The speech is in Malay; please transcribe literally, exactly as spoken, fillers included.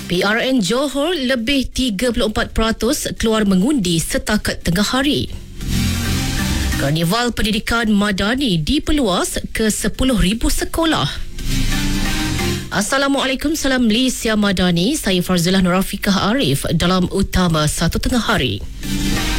P R N Johor lebih tiga puluh empat peratus keluar mengundi setakat tengah hari. Karnival Pendidikan Madani diperluas ke sepuluh ribu sekolah. Assalamualaikum, salam Malaysia Madani. Saya Farzilah Nurafiqah Arif dalam Utama Satu Tengah Hari.